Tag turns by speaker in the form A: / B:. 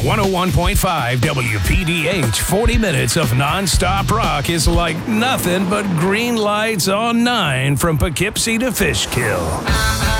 A: 101.5 WPDH, 40 minutes of nonstop rock is like nothing but green lights on 9 from Poughkeepsie to Fishkill.